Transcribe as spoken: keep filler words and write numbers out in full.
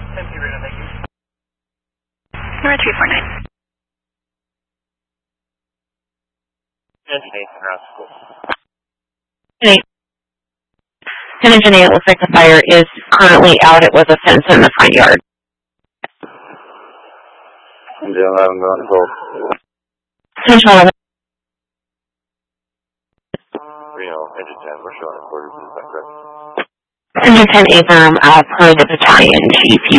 Number three four nine. ten engineer, it looks like the fire is currently out. It was a fence in the front yard. Engine eleven going full. Central eleven. Reno, engine ten, we're showing a quarter to the back. Engine ten, Abram, uh, per the battalion chief. You